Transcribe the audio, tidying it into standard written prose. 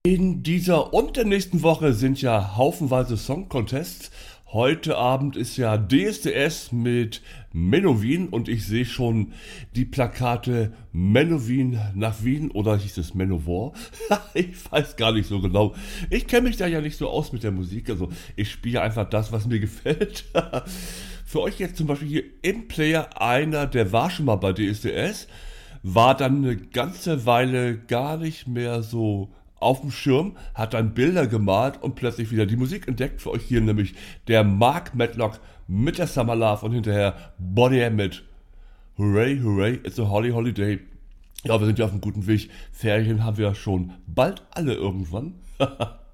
In dieser und der nächsten Woche sind ja haufenweise Song-Contests. Heute Abend ist ja DSDS mit Menowin und ich sehe schon die Plakate Menowin nach Wien oder hieß es Manowar? Ich weiß gar nicht so genau. Ich kenne mich da ja nicht so aus mit der Musik, also ich spiele einfach das, was mir gefällt. Für euch jetzt zum Beispiel hier im Player einer, der war schon mal bei DSDS, war dann eine ganze Weile gar nicht mehr so auf dem Schirm, hat dann Bilder gemalt und plötzlich wieder die Musik entdeckt. Für euch hier nämlich der Mark Medlock mit der Summer Love und hinterher Bonnie M mit Hooray, hooray, it's a holly holiday. Ja, wir sind ja auf einem guten Weg. Ferien haben wir ja schon bald alle irgendwann.